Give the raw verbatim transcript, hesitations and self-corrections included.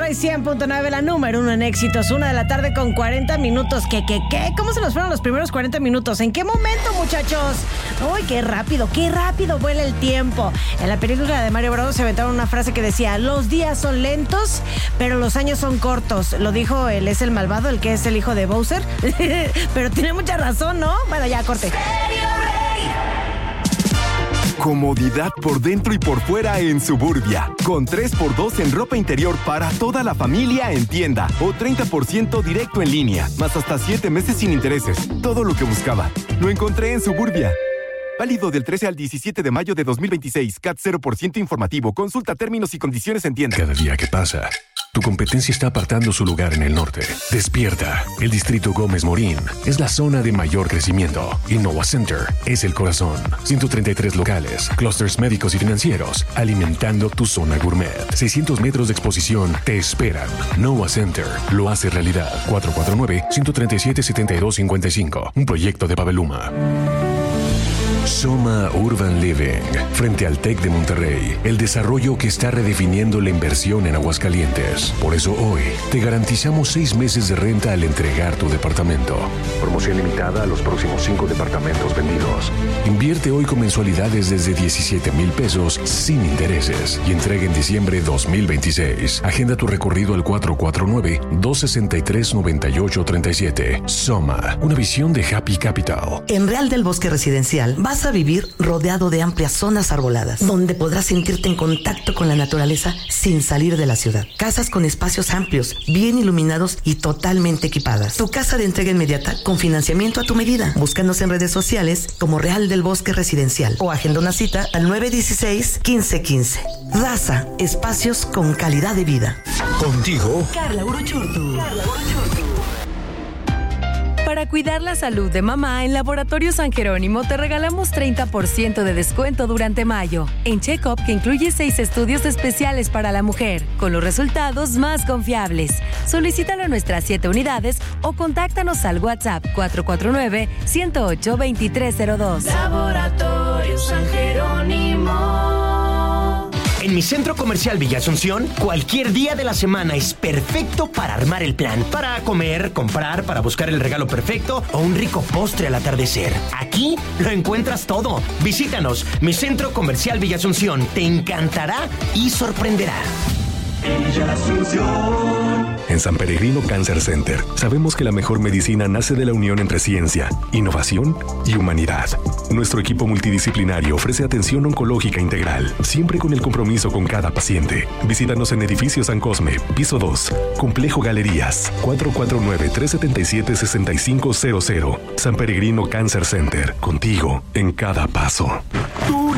Monterrey cien punto nueve, la número uno en éxitos. Una de la tarde con cuarenta minutos. ¿Qué, qué, qué? ¿Cómo se nos fueron los primeros cuarenta minutos? ¿En qué momento, muchachos? ¡Uy, qué rápido, qué rápido vuela el tiempo! En la película de Mario Bros se aventaron una frase que decía: los días son lentos, pero los años son cortos. Lo dijo él, es el malvado, el que es el hijo de Bowser. Pero tiene mucha razón, ¿no? Bueno, ya, corte. Comodidad por dentro y por fuera en Suburbia. Con tres por dos en ropa interior para toda la familia en tienda. O treinta por ciento directo en línea. Más hasta siete meses sin intereses. Todo lo que buscaba. Lo encontré en Suburbia. Válido del trece al diecisiete de mayo de dos mil veintiséis. C A T cero por ciento informativo. Consulta términos y condiciones en tienda. Cada día que pasa, tu competencia está apartando su lugar en el norte. Despierta. El Distrito Gómez Morín es la zona de mayor crecimiento. Innova Center es el corazón. ciento treinta y tres locales, clústeres médicos y financieros, alimentando tu zona gourmet. seiscientos metros de exposición te esperan. Innova Center lo hace realidad. cuatro cuatro nueve, uno tres siete, siete dos cinco cinco. Un proyecto de Paveluma. Soma Urban Living, frente al TEC de Monterrey, el desarrollo que está redefiniendo la inversión en Aguascalientes. Por eso hoy te garantizamos seis meses de renta al entregar tu departamento. Promoción limitada a los próximos cinco departamentos vendidos. Invierte hoy con mensualidades desde diecisiete mil pesos sin intereses y entrega en diciembre dos mil veintiséis. Agenda tu recorrido al cuatro cuatro nueve, dos seis tres, nueve ocho tres siete. Soma, una visión de Happy Capital. En Real del Bosque Residencial vas a vivir rodeado de amplias zonas arboladas, donde podrás sentirte en contacto con la naturaleza sin salir de la ciudad. Casas con espacios amplios, bien iluminados y totalmente equipadas. Tu casa de entrega inmediata con financiamiento a tu medida. Búscanos en redes sociales como Real del Bosque Residencial o agenda una cita al nueve uno seis, uno cinco uno cinco. Raza, espacios con calidad de vida. Contigo, Carla Uruchurtu. Carla Uruchurtu. Para cuidar la salud de mamá, en Laboratorio San Jerónimo te regalamos treinta por ciento de descuento durante mayo. En Check-up, que incluye seis estudios especiales para la mujer, con los resultados más confiables. Solicítalo en nuestras siete unidades o contáctanos al WhatsApp cuatro cuatro nueve, uno cero ocho, dos tres cero dos. Laboratorio San Jerónimo. En mi centro comercial Villa Asunción, cualquier día de la semana es perfecto para armar el plan. Para comer, comprar, para buscar el regalo perfecto o un rico postre al atardecer. Aquí lo encuentras todo. Visítanos, mi centro comercial Villa Asunción. Te encantará y sorprenderá. Villa Asunción. En San Peregrino Cancer Center sabemos que la mejor medicina nace de la unión entre ciencia, innovación y humanidad. Nuestro equipo multidisciplinario ofrece atención oncológica integral, siempre con el compromiso con cada paciente. Visítanos en Edificio San Cosme, piso dos, Complejo Galerías, cuatro cuatro nueve, tres siete siete, seis cinco cero cero. San Peregrino Cancer Center, contigo en cada paso. Tú